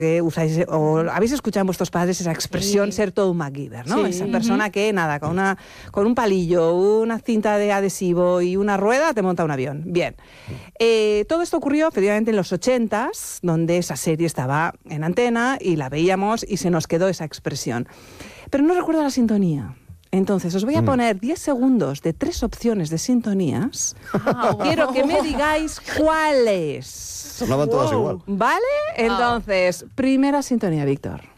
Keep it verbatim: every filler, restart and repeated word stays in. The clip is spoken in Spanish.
que usáis o habéis escuchado en vuestros padres esa expresión sí. ser todo un MacGyver, ¿no? Sí. Esa persona uh-huh. que nada, con una con un palillo, una cinta de adhesivo y una rueda te monta un avión. Bien. Eh, todo esto ocurrió efectivamente en los ochentas, donde esa serie estaba en antena y la veíamos y se nos quedó esa expresión. Pero no recuerdo la sintonía. Entonces, os voy a poner diez segundos de tres opciones de sintonías. Oh. Quiero que me digáis cuáles. Sonaban todas wow. igual. ¿Vale? Entonces, primera sintonía, Víctor.